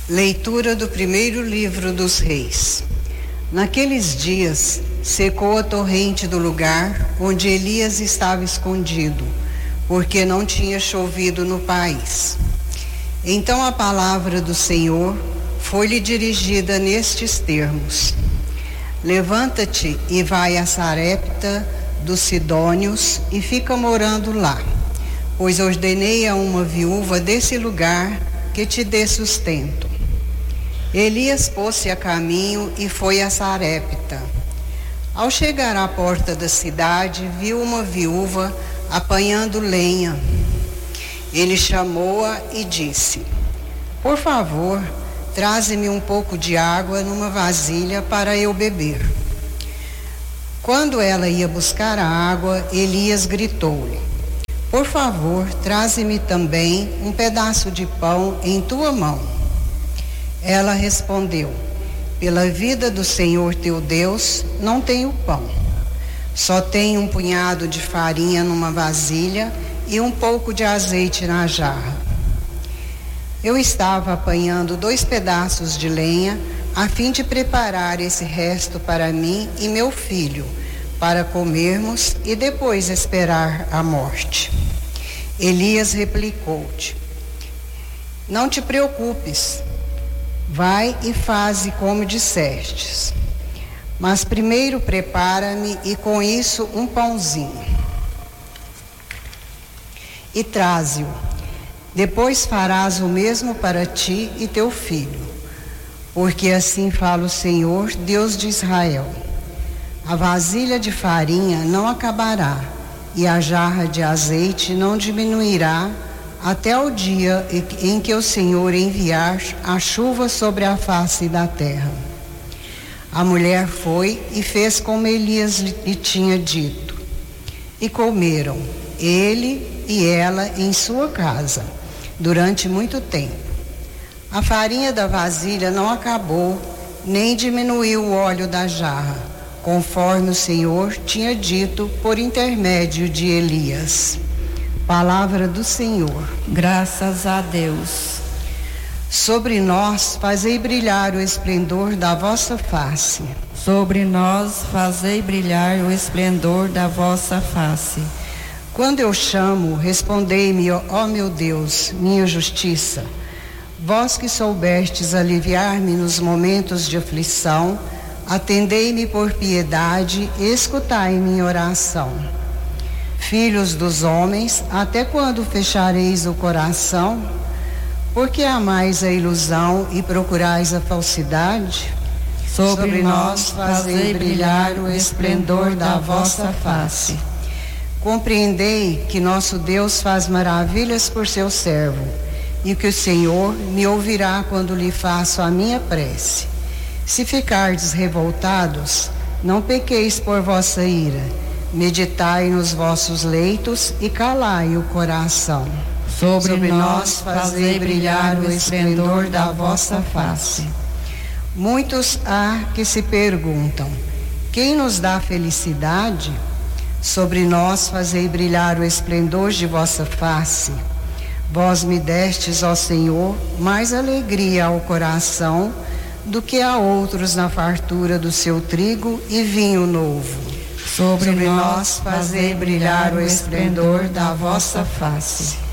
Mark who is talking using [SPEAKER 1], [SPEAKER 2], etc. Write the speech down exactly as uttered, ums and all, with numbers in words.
[SPEAKER 1] Leitura do primeiro livro dos Reis. Naqueles dias, secou a torrente do lugar onde Elias estava escondido, porque não tinha chovido no país. Então a palavra do Senhor foi-lhe dirigida nestes termos: Levanta-te e vai a Sarepta dos Sidônios e fica morando lá, pois ordenei a uma viúva desse lugar que te dê sustento. Elias pôs-se a caminho e foi a Sarepta. Ao chegar à porta da cidade, viu uma viúva apanhando lenha. Ele chamou-a e disse: Por favor, traze-me um pouco de água numa vasilha para eu beber. Quando ela ia buscar a água, Elias gritou-lhe: Por favor, traze-me também um pedaço de pão em tua mão. Ela respondeu: Pela vida do Senhor teu Deus, não tenho pão. Só tenho um punhado de farinha numa vasilha e um pouco de azeite na jarra. Eu estava apanhando dois pedaços de lenha a fim de preparar esse resto para mim e meu filho, para comermos e depois esperar a morte. Elias replicou-te: Não te preocupes. Vai e faze como dissestes. Mas primeiro prepara-me e com isso um pãozinho. E traze-o. Depois farás o mesmo para ti e teu filho. Porque assim fala o Senhor, Deus de Israel: A vasilha de farinha não acabará, e a jarra de azeite não diminuirá, até o dia em que o Senhor enviar a chuva sobre a face da terra. A mulher foi e fez como Elias lhe tinha dito. E comeram, ele e ela em sua casa, durante muito tempo. A farinha da vasilha não acabou, nem diminuiu o óleo da jarra, conforme o Senhor tinha dito por intermédio de Elias. Palavra do Senhor.
[SPEAKER 2] Graças a Deus.
[SPEAKER 1] Sobre nós fazei brilhar o esplendor da vossa face.
[SPEAKER 2] Sobre nós fazei brilhar o esplendor da vossa face.
[SPEAKER 1] Quando eu chamo, respondei-me, ó meu Deus, minha justiça. Vós que soubestes aliviar-me nos momentos de aflição, atendei-me por piedade e escutai minha oração. Filhos dos homens, até quando fechareis o coração? Porque amais a ilusão e procurais a falsidade?
[SPEAKER 2] Sobre, Sobre nós fazei brilhar o esplendor da vossa face.
[SPEAKER 1] Compreendei que nosso Deus faz maravilhas por seu servo, e que o Senhor me ouvirá quando lhe faço a minha prece. Se ficardes revoltados, não pequeis por vossa ira. Meditai nos vossos leitos e calai o coração.
[SPEAKER 2] Sobre, Sobre nós fazei brilhar o esplendor da vossa face.
[SPEAKER 1] Muitos há que se perguntam: quem nos dá felicidade? Sobre nós fazei brilhar o esplendor de vossa face. Vós me destes, ó Senhor, mais alegria ao coração do que a outros na fartura do seu trigo e vinho novo.
[SPEAKER 2] Sobre, Sobre nós fazei brilhar o esplendor da vossa face.